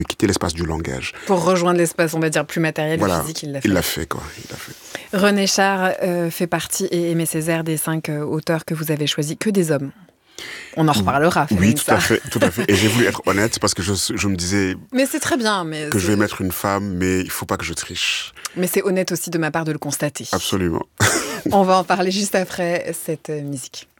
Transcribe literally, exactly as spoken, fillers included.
de quitter l'espace du langage. Pour rejoindre l'espace, on va dire, plus matériel voilà, et physique, il l'a fait. Il l'a fait, quoi. Il l'a fait. René Char euh, fait partie, et Aimé Césaire, des cinq euh, auteurs que vous avez choisis. Que des hommes. On en reparlera. Oui, tout à fait, tout à fait. Et j'ai voulu être honnête parce que je, je me disais... Mais c'est très bien. Mais que c'est... je vais mettre une femme, mais il ne faut pas que je triche. Mais c'est honnête aussi de ma part de le constater. Absolument. On va en parler juste après cette musique.